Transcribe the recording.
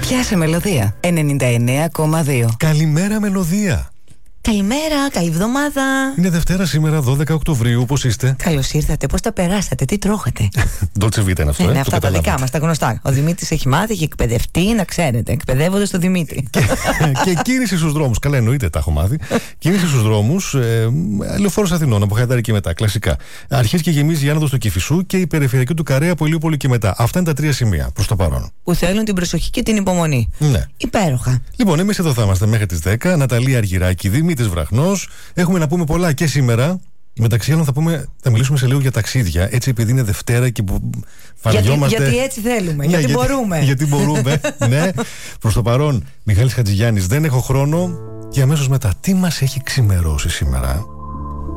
Πιάσε Μελωδία 99,2. Καλημέρα Μελωδία. Καλημέρα, καλή εβδομάδα. Είναι Δευτέρα σήμερα, 12 Οκτωβρίου. Πώς είστε? Καλώς ήρθατε, πώς τα περάσατε, τι τρώγατε? Dolce Vita είναι αυτό. Ναι, αυτά τα δικά μας, τα γνωστά. Ο Δημήτρης έχει μάθει, έχει εκπαιδευτεί, να ξέρετε. Εκπαιδεύονται στο Δημήτρη. Και κίνηση στους δρόμους. Καλά, εννοείται, τα έχω μάθει. Κίνηση στους δρόμους. Λεωφόρος Αθηνών, από Χαϊδάρη και μετά. Κλασικά. Αρχίζει και γεμίζει η άνοδος του Κηφισού και η περιφερειακή του Καρέα από Ηλιούπολη και μετά. Αυτά είναι τα τρία σημεία προς το παρόν. Που θέλουν την προσοχή και την υπομονή. Ναι. Υπέροχα. Λοιπόν, εμείς εδώ θα είμαστε μέχρι τις 10. Ναταλία Αργυράκη, Δημήτρης Βραχνός. Έχουμε να πούμε πολλά και σήμερα. Μεταξύ άλλων θα μιλήσουμε σε λίγο για ταξίδια. Έτσι, επειδή είναι Δευτέρα και βαριόμαστε. Γιατί έτσι θέλουμε. Ναι, γιατί μπορούμε. Γιατί μπορούμε. Ναι. Προς το παρόν, Μιχάλης Χατζηγιάννης, δεν έχω χρόνο. Και αμέσως μετά, τι μας έχει ξημερώσει σήμερα?